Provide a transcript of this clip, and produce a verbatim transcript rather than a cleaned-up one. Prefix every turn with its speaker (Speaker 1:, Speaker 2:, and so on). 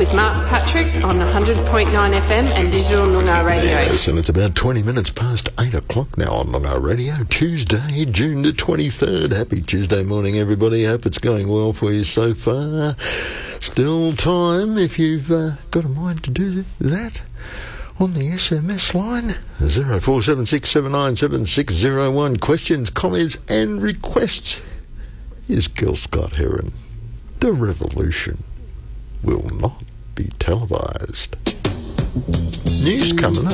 Speaker 1: with Mark Patrick on one hundred point nine F M and Digital Noongar Radio.
Speaker 2: Yes, and it's about twenty minutes past eight o'clock now on Noongar Radio, Tuesday, June the twenty-third. Happy Tuesday morning, everybody. Hope it's going well for you so far. Still time if you've uh, got a mind to do that. On the S M S line, zero four seven six seven nine seven six zero one. Questions, comments and requests. Here's Gil Scott Heron. The revolution will not be televised. News coming up.